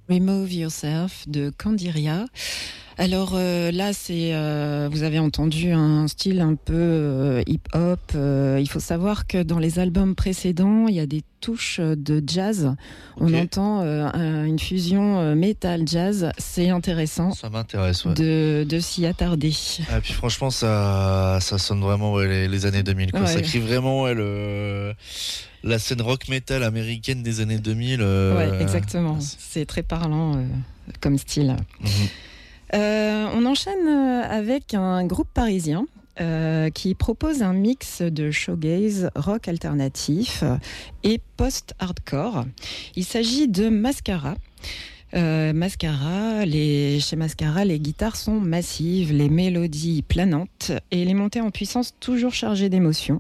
Remove Yourself de Candiria. Alors là, vous avez entendu un style un peu hip-hop. Il faut savoir que dans les albums précédents, il y a des touches de jazz. On entend une fusion metal-jazz. C'est intéressant. Ça m'intéresse, ouais. De s'y attarder. Et puis franchement, ça sonne vraiment les années 2000. Quoi. Ouais. Ça crie vraiment la scène rock metal américaine des années 2000. Ouais, exactement. C'est très parlant comme style. On enchaîne avec un groupe parisien qui propose un mix de shoegaze, rock alternatif et post-hardcore. Il s'agit de Mascara. Chez Mascara, les guitares sont massives, les mélodies planantes et les montées en puissance toujours chargées d'émotions.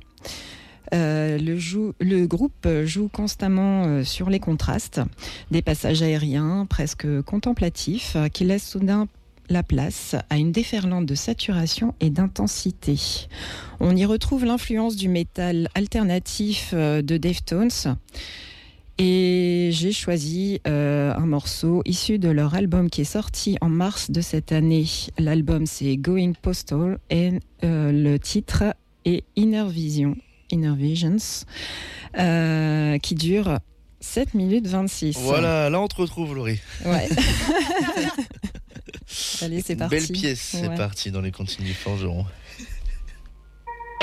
Le groupe joue constamment sur les contrastes, des passages aériens presque contemplatifs qui laissent soudain la place à une déferlante de saturation et d'intensité. On y retrouve l'influence du métal alternatif de Deftones. Et j'ai choisi un morceau issu de leur album qui est sorti en mars de cette année. L'album c'est Going Postal et le titre est Inner Visions, qui dure 7 minutes 26. Voilà, là on te retrouve, Laurie. Ouais. Allez, c'est parti. Belle pièce, c'est parti dans les Contines du Forgeron.